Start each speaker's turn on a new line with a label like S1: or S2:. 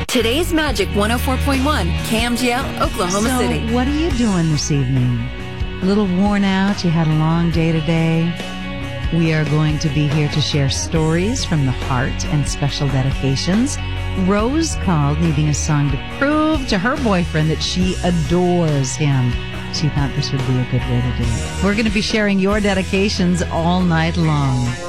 S1: Today's Magic 104.1, KMGL, Oklahoma City.
S2: So, what are you doing this evening? A little worn out? You had a long day today? We are going to be here to share stories from the heart and special dedications. Rose called needing a song to prove to her boyfriend that she adores him. She thought this would be a good way to do it. We're going to be sharing your dedications all night long.